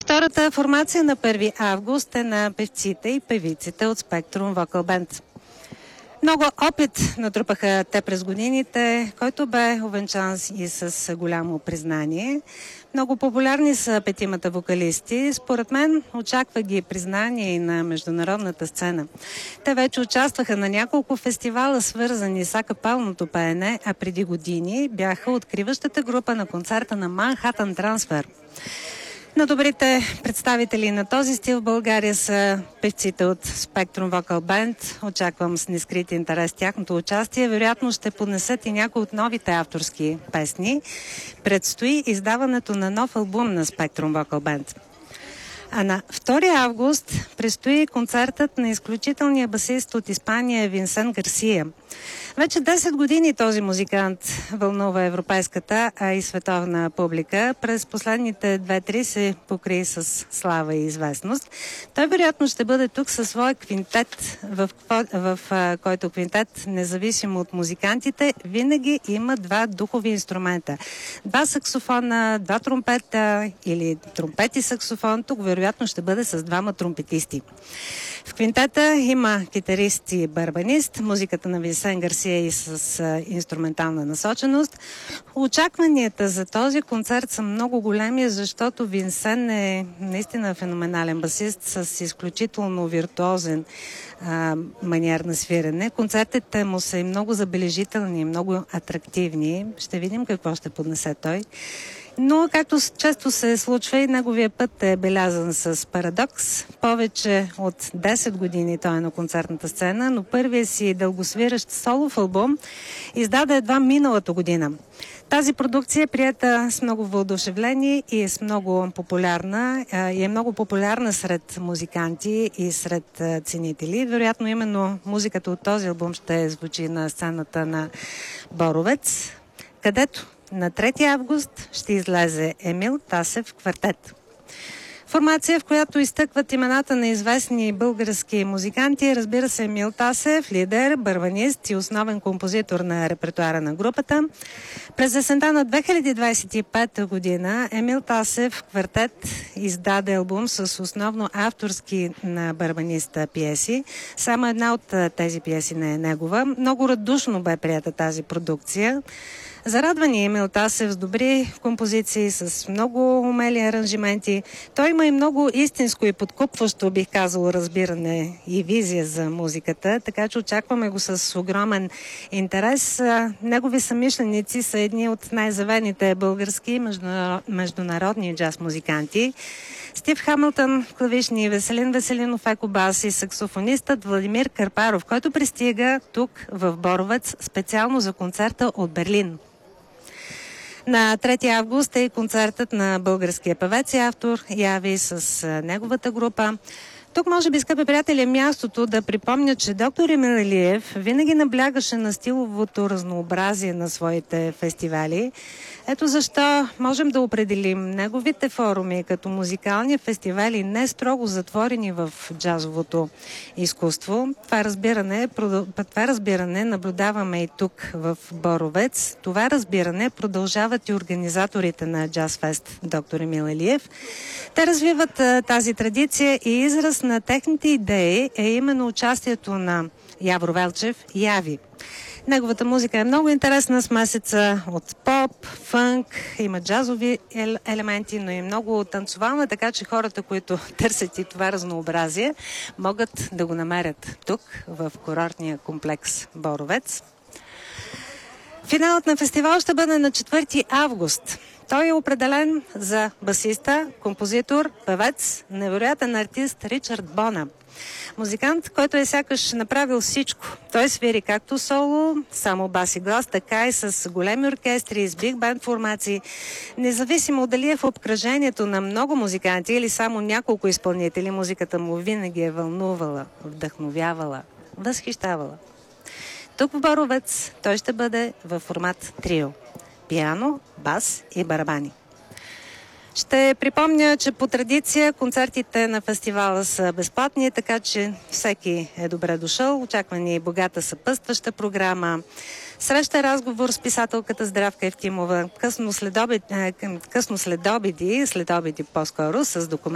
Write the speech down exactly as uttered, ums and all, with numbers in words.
Втората формация на първи август е на певците и певиците от Spectrum Vocal Band. Много опит натрупаха те през годините, който бе увенчан и с голямо признание. Много популярни са петимата вокалисти. Според мен очаква ги признание и на международната сцена. Те вече участваха на няколко фестивала, свързани с акапелното пеене, а преди години бяха откриващата група на концерта на Manhattan Transfer. На добрите представители на този стил в България са певците от Spectrum Vocal Band. Очаквам с нескрит интерес тяхното участие. Вероятно ще поднесат и някои от новите авторски песни. Предстои издаването на нов албум на Spectrum Vocal Band. А на втори август предстои концертът на изключителния басист от Испания Винсент Гарсия. Вече десет години този музикант вълнува европейската, а и световна публика. През последните две-три се покри с слава и известност. Той вероятно ще бъде тук със своя квинтет, в, в, в, в който квинтет, независимо от музикантите, винаги има два духови инструмента. Два саксофона, два тромпета или тромпет и саксофон. Тук вероятно ще бъде с двама тромпетисти. В квинтета има китарист и барабанист, музиката на Винсент Гарсия и с а, инструментална насоченост. Очакванията за този концерт са много големи, защото Винсент е наистина феноменален басист с изключително виртуозен а, маниер на свирене. Концертите му са и много забележителни, много атрактивни. Ще видим какво ще поднесе той. Но, както често се случва, и неговия път е белязан с парадокс. Повече от десет години той е на концертната сцена, но първият си дългосвиращ солов албум издаде едва миналата година. Тази продукция е прията с много въодушевление и е с много популярна, и е много популярна сред музиканти и сред ценители. Вероятно именно музиката от този албум ще звучи на сцената на Боровец, където на трети август ще излезе Емил Тасев квартет. Формация, в която изтъкват имената на известни български музиканти, разбира се, Емил Тасев, лидер, барабанист и основен композитор на репертуара на групата. През есента на две хиляди двадесет и пета година Емил Тасев квартет издаде албум с основно авторски на барабаниста пиеси. Само една от тези пиеси не е негова. Много радушно бе прията тази продукция. Зарадва ни Емил Тасев с добри композиции, с много умели аранжименти. Той има и много истинско и подкупващо, бих казал, разбиране и визия за музиката, така че очакваме го с огромен интерес. Негови съмишленици са едни от най-завените български международни джаз музиканти. Стив Хамилтън, клавишни, Веселин Веселинов, екобас и саксофонистът Владимир Карпаров, който пристига тук в Боровец специално за концерта от Берлин. На трети август е и концертът на българския певец и автор Яви с неговата група. Тук, може би, скъпи приятели, е мястото да припомня, че доктор Емил Илиев винаги наблягаше на стиловото разнообразие на своите фестивали. Ето защо можем да определим неговите форуми като музикални фестивали, не строго затворени в джазовото изкуство. Това разбиране, това разбиране наблюдаваме и тук в Боровец. Това разбиране продължават и организаторите на Джазфест доктор Емил Илиев. Те развиват а, тази традиция и израз на техните идеи е именно участието на Явор Велчев и Яви. Неговата музика е много интересна, с месеца от поп, фънк, има джазови елементи, но и много танцовална, така че хората, които търсят и това разнообразие, могат да го намерят тук, в курортния комплекс Боровец. Финалът на фестивал ще бъде на четвърти август. Той е определен за басиста, композитор, певец, невероятен артист Ричард Бона. Музикант, който е сякаш направил всичко. Той свири както соло, само бас и глас, така и с големи оркестри, с биг бенд формации. Независимо дали е в обкръжението на много музиканти или само няколко изпълнители, музиката му винаги е вълнувала, вдъхновявала, възхищавала. Тук в Боровец той ще бъде във формат трио. Пиано, бас и барабани. Ще припомня, че по традиция концертите на фестивала са безплатни, така че всеки е добре дошъл. Очаква ни богата съпътстваща програма. Среща разговор с писателката Здравка Евтимова късно следобед, късно следобеди, следобеди по-скоро с документ.